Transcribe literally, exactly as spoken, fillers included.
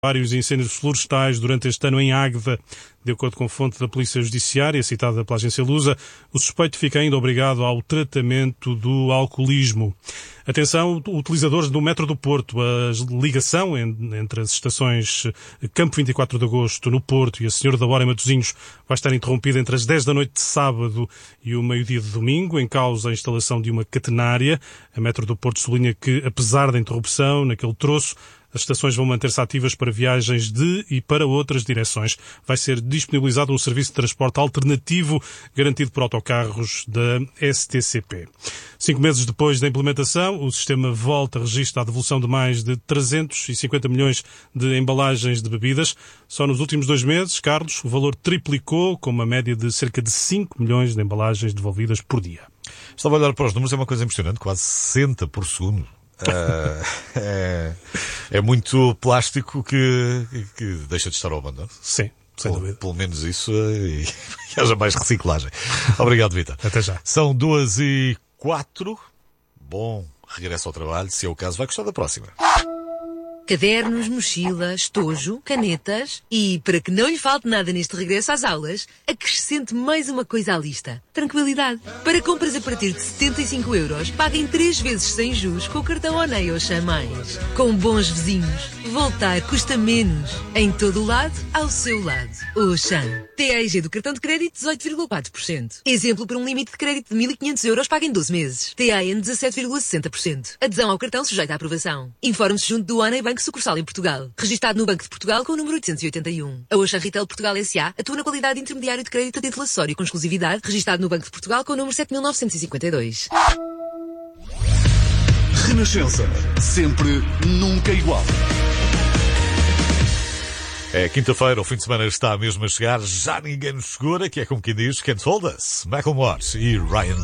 vários incêndios florestais durante este ano em Águeda. De acordo com fonte da Polícia Judiciária, citada pela agência Lusa, o suspeito fica ainda obrigado ao tratamento do alcoolismo. Atenção, utilizadores do metro do Porto. A ligação entre as estações Campo vinte e quatro de Agosto, no Porto, e a Senhora da Hora, em Matosinhos, vai estar interrompida entre as dez da noite de sábado e o meio-dia de domingo, em causa a instalação de uma catenária. A metro do Porto sublinha que, apesar da interrupção naquele troço, as estações vão manter-se ativas para viagens de e para outras direções. Vai ser disponibilizado um serviço de transporte alternativo garantido por autocarros da S T C P. Cinco meses depois da implementação, o sistema Volta registra a devolução de mais de trezentos e cinquenta milhões de embalagens de bebidas. Só nos últimos dois meses, Carlos, o valor triplicou, com uma média de cerca de cinco milhões de embalagens devolvidas por dia. Estava a olhar para os números, é uma coisa impressionante, quase sessenta por segundo. Uh, é, é muito plástico que, que deixa de estar ao abandono. Sim, sem pelo, dúvida. Pelo menos isso, e, e haja mais reciclagem. Obrigado, Vitor. Até já. São duas e quatro. Bom regresso ao trabalho. Se é o caso, vai gostar da próxima. Cadernos, mochila, estojo, canetas e, para que não lhe falte nada neste regresso às aulas, acrescente mais uma coisa à lista. Tranquilidade. Para compras a partir de setenta e cinco euros, paguem três vezes sem juros com o cartão Onei Oxam Mais. Com bons vizinhos, voltar custa menos. Em todo o lado, ao seu lado. Oxam. T A E G do cartão de crédito dezoito vírgula quatro por cento. Exemplo por um limite de crédito de mil e quinhentos euros paga em doze meses. T A N dezassete vírgula sessenta por cento. Adesão ao cartão sujeita à aprovação. Informe-se junto do Onei Banco sucursal em Portugal. Registado no Banco de Portugal com o número oitocentos e oitenta e um. A Oxam Retail Portugal S A atua na qualidade de intermediário de crédito a título acessório com exclusividade. Registado no Banco de Portugal com o número sete mil novecentos e cinquenta e dois. Renascença. Sempre, nunca igual. É quinta-feira, o fim de semana está mesmo a chegar. Já ninguém nos segura, que é como quem diz, Can't Hold Us, Macklemore e Ryan